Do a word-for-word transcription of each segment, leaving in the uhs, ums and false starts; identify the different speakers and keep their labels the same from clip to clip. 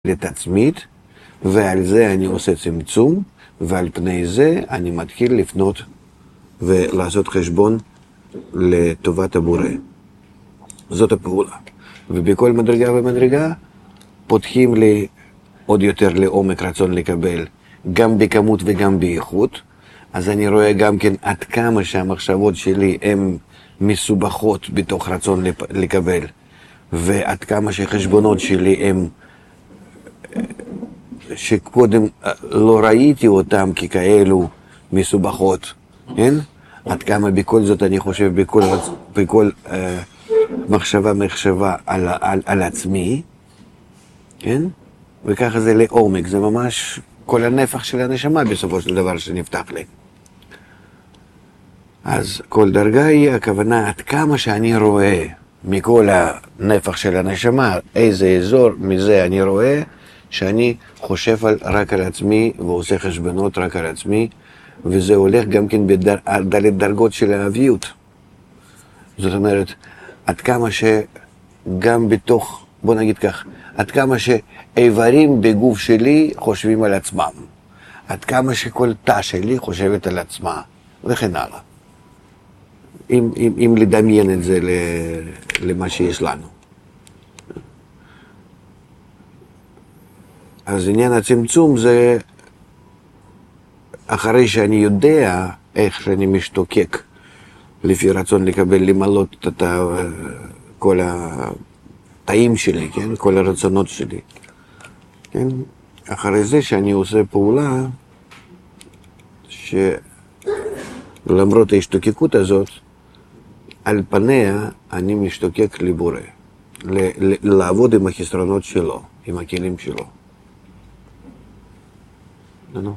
Speaker 1: לתצמית, ועל זה אני עושה צמצום, ועל פני זה אני מתחיל לפנות ולעשות חשבון לטובת הבורא. זאת הפעולה. ובכל מדרגה ומדרגה פותחים לי עוד יותר לעומק רצון לקבל, גם בכמות וגם באיכות. אז אני רואה גם כן עד כמה שהמחשבות שלי הן מסובכות בתוך רצון לקבל, ועד כמה שחשבונות שלי הם שקודם לא ראיתי אותם ככאלו מסובכות, כן? עד כמה בכל זאת אני חושב בכל, בכל אה, מחשבה מחשבה על, על, על עצמי, כן? וככה זה לעומק, זה ממש כל הנפח של הנשמה בסופו של דבר שנפתח לי. אז כל דרגה היא הכוונה עד כמה שאני רואה מכל הנפח של הנשמה, איזה אזור מזה אני רואה שאני חושב על, רק על עצמי ועושה חשבונות רק על עצמי, וזה הולך גם כן בדלת דרגות של האביות. זאת אומרת, עד כמה שגם בתוך, בוא נגיד כך, עד כמה שאיברים בגוף שלי חושבים על עצמם, עד כמה שכל תא שלי חושבת על עצמה, וכן הלאה. אם, אם, אם לדמיין את זה למה שיש לנו. אז עניין הצמצום זה אחרי שאני יודע איך שאני משתוקק לפי רצון לקבל, למלות את כל התאים שלי, כן? כל הרצונות שלי. כן? אחרי זה שאני עושה פעולה שלמרות ההשתוקקות הזאת, על פניה אני משתוקק לבורא, לעבוד עם החסרונות שלו, עם הכלים שלו. נו.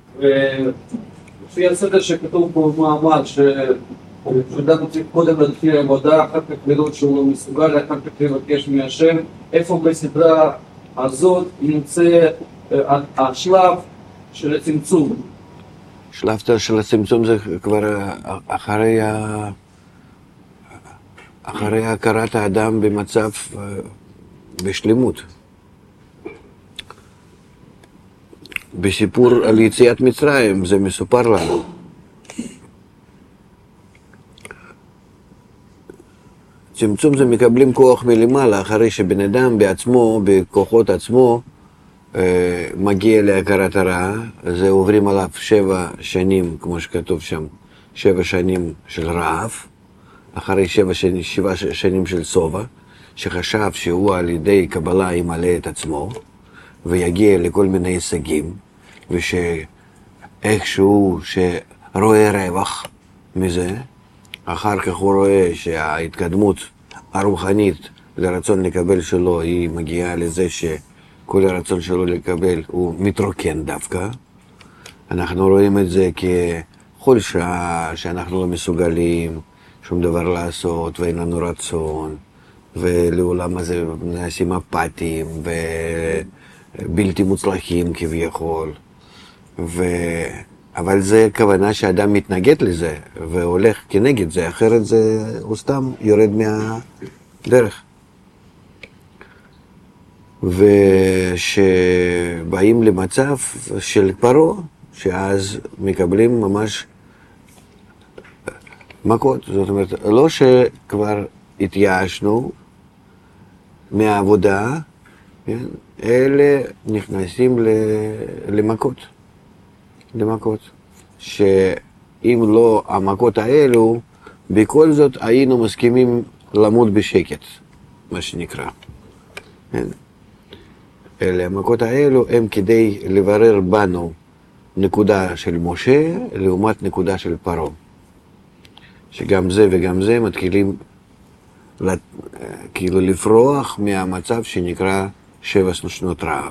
Speaker 2: ולפי הסדר שכתוב פה במאמר, שאדם צריך קודם להתחיל עבודה, אחר כך לראות שהוא לא מסוגל, אחר כך לבקש מהשם, איפה בסדרה הזאת נמצא השלב של הצמצום?
Speaker 1: שלב של הצמצום זה כבר אחרי ה... אחרי הכרת האדם במצב בשלמות. בסיפור על יציאת מצרים זה מסופר לנו. צמצום זה מקבלים כוח מלמעלה, אחרי שבן אדם בעצמו, בכוחות עצמו, מגיע להכרת הרע. זה עוברים עליו שבע שנים, כמו שכתוב שם, שבע שנים של רעב, אחרי שבע שנים, שבע שנים של סובה, שחשב שהוא על ידי קבלה ימלא את עצמו, ויגיע לכל מיני הישגים, ושאיכשהו שרואה רווח מזה, אחר כך הוא רואה שההתקדמות הרוחנית לרצון לקבל שלו היא מגיעה לזה שכל הרצון שלו לקבל הוא מתרוקן דווקא. אנחנו רואים את זה כחולשה, שאנחנו לא מסוגלים שום דבר לעשות ואין לנו רצון, ולעולם הזה נעשים אפתיים ובלתי מוצלחים כביכול. ו... אבל זה כוונה שאדם מתנגד לזה והולך כנגד זה, אחרת זה הוא סתם יורד מהדרך. ושבאים למצב של פרעה, שאז מקבלים ממש מכות. זאת אומרת, לא שכבר התייאשנו מהעבודה, כן? אלה נכנסים למכות. למכות. שאם לא המכות האלו, בכל זאת היינו מסכימים למות בשקט, מה שנקרא. כן? אלה המכות האלו הם כדי לברר בנו נקודה של משה לעומת נקודה של פרעה. שגם זה וגם זה מתחילים כאילו לפרוח מהמצב שנקרא שבע שנות רעב.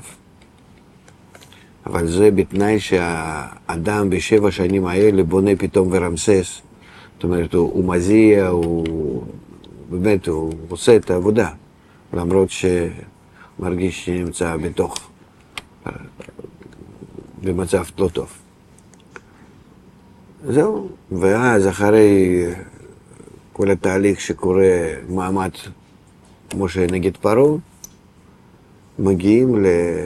Speaker 1: אבל זה בתנאי שהאדם בשבע שנים האלה בונה פתאום ורמסס. זאת אומרת, הוא, הוא מזיע, הוא באמת, הוא עושה את העבודה, למרות שמרגיש שנמצא בתוך, במצב לא טוב. זהו, ואז אחרי כל התהליך שקורה מעמד משה נגד פרעה, מגיעים ל...